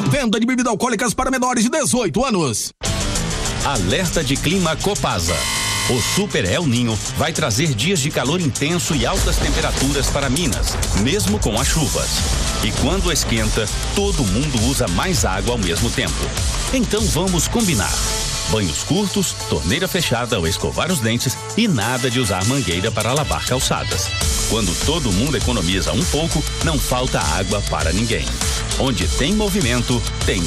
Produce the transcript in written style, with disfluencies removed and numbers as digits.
Venda de bebidas alcoólicas para menores de 18 anos. Alerta de clima Copasa. O Super El Ninho vai trazer dias de calor intenso e altas temperaturas para Minas, mesmo com as chuvas. E quando esquenta, todo mundo usa mais água ao mesmo tempo. Então vamos combinar. Banhos curtos, torneira fechada ao escovar os dentes e nada de usar mangueira para lavar calçadas. Quando todo mundo economiza um pouco, não falta água para ninguém. Onde tem movimento, tem